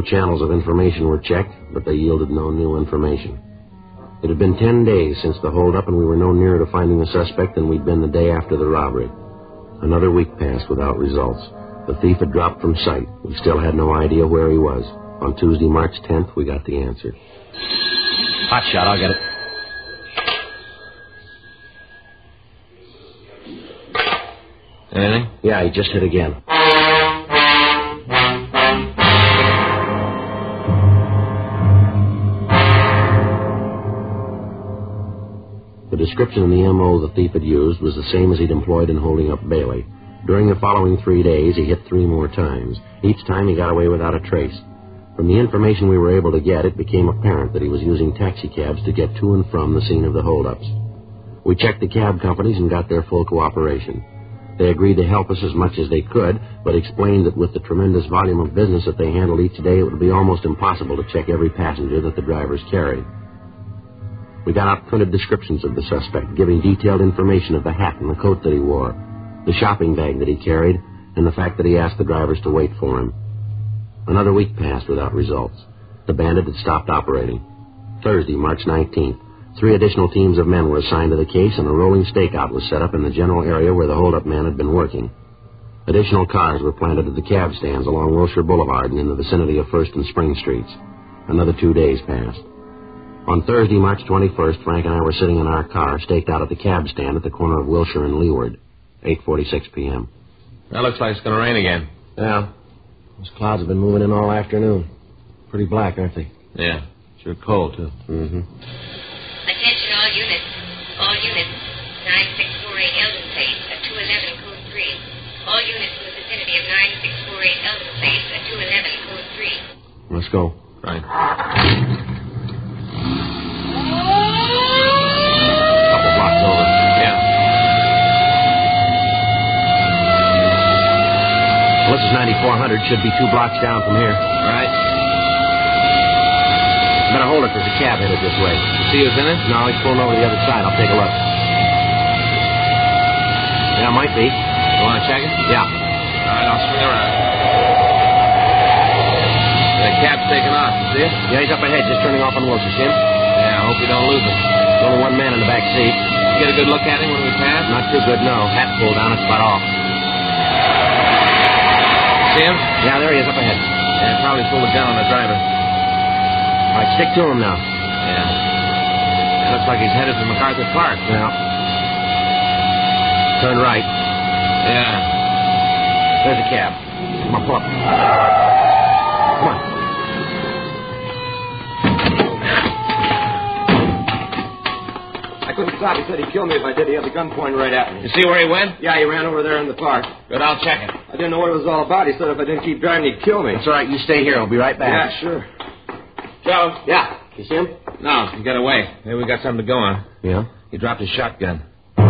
Channels of information were checked, but they yielded no new information. It had been 10 days since the holdup, and we were no nearer to finding the suspect than we'd been the day after the robbery. Another week passed without results. The thief had dropped from sight. We still had no idea where he was. On Tuesday, March 10th, we got the answer. Hot shot, I'll get it. Anything? Yeah, he just hit again. The description in the M.O. the thief had used was the same as he'd employed in holding up Bailey. During the following 3 days, he hit 3 more times. Each time he got away without a trace. From the information we were able to get, it became apparent that he was using taxicabs to get to and from the scene of the holdups. We checked the cab companies and got their full cooperation. They agreed to help us as much as they could, but explained that with the tremendous volume of business that they handled each day, it would be almost impossible to check every passenger that the drivers carried. We got out printed descriptions of the suspect, giving detailed information of the hat and the coat that he wore, the shopping bag that he carried, and the fact that he asked the drivers to wait for him. Another week passed without results. The bandit had stopped operating. Thursday, March 19th, 3 additional teams of men were assigned to the case, and a rolling stakeout was set up in the general area where the holdup man had been working. Additional cars were planted at the cab stands along Wilshire Boulevard and in the vicinity of 1st and Spring Streets. Another 2 days passed. On Thursday, March 21st, Frank and I were sitting in our car, staked out at the cab stand at the corner of Wilshire and Leeward, 8:46 p.m. That looks like it's going to rain again. Yeah. Those clouds have been moving in all afternoon. Pretty black, aren't they? Yeah. Sure cold, too. Mm-hmm. Attention all units. All units. 9648 Eldon Place at 211 Code 3. All units in the vicinity of 9648 Eldon Place at 211 Code 3. Let's go. Right. Couple blocks over. Yeah. Well, this is 9400. Should be 2 blocks down from here. Right. Better hold it. There's a cab headed this way. You see who's in it? No, he's pulling over to the other side. I'll take a look. Yeah, might be. You want to check it? Yeah. All right, I'll swing around. The cab's taking off. You see it? Yeah, he's up ahead, just turning off on Wilshire, see him? Yeah, I hope we don't lose him. There's only one man in the back seat. Get a good look at him when we pass? Not too good, no. Hat pulled down, that's about all. See him? Yeah, there he is up ahead. Yeah, probably pulled a gun on the driver. All right, stick to him now. Yeah. It looks like he's headed for MacArthur Park. Yeah. Turn right. Yeah. There's a cab. Come on, pull up. Come on. I couldn't stop. He said he'd kill me if I did. He had the gun pointed right at me. You see where he went? Yeah, he ran over there in the park. Good, I'll check it. I didn't know what it was all about. He said if I didn't keep driving, he'd kill me. That's all right, you stay here. I'll be right back. Yeah, sure. Joe? Yeah. You see him? No, he got away. Maybe we got something to go on. Yeah. He dropped his shotgun.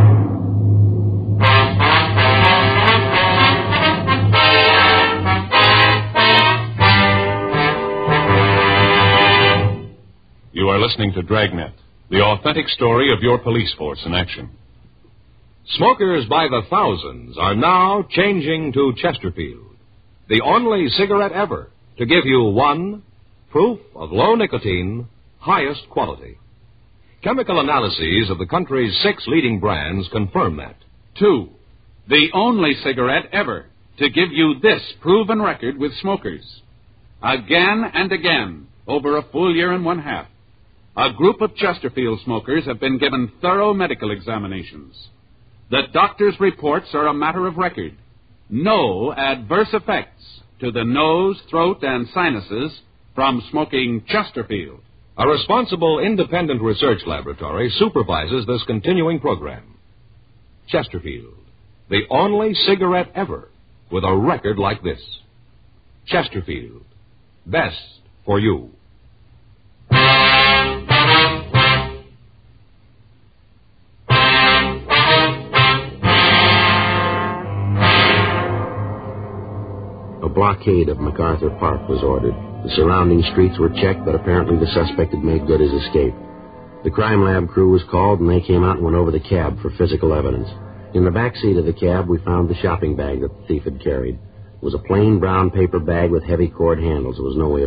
You are listening to Dragnet, the authentic story of your police force in action. Smokers by the thousands are now changing to Chesterfield, the only cigarette ever to give you 1, proof of low nicotine, highest quality. Chemical analyses of the country's 6 leading brands confirm that. 2, the only cigarette ever to give you this proven record with smokers. Again and again, over a full year and 1/2, a group of Chesterfield smokers have been given thorough medical examinations. The doctor's reports are a matter of record. No adverse effects to the nose, throat, and sinuses from smoking Chesterfield. A responsible independent research laboratory supervises this continuing program. Chesterfield, the only cigarette ever with a record like this. Chesterfield, best for you. A blockade of MacArthur Park was ordered. The surrounding streets were checked, but apparently the suspect had made good his escape. The crime lab crew was called, and they came out and went over the cab for physical evidence. In the back seat of the cab, we found the shopping bag that the thief had carried. It was a plain brown paper bag with heavy cord handles. There was no way of